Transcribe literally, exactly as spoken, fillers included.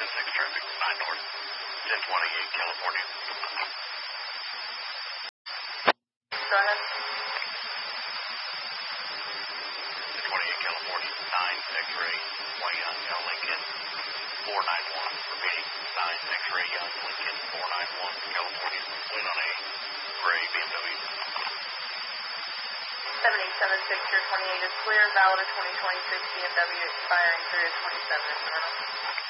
six traffic, nine north, ten twenty-eight California. Go ahead. ten twenty-eight California, nine X-ray, Y Young, L Lincoln, four nine one. Repeating, nine X-ray, Young, Lincoln, four nine one, California. Wind on a gray B M W. seven eight seven six, your twenty-eight is clear, valid of twenty twenty-six B M W expiring through twenty-seven.